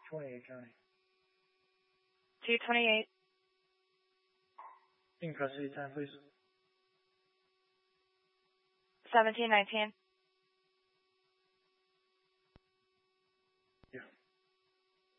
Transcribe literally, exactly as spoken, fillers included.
twenty-eight County. two twenty-eight. In custody time, please. seventeen nineteen.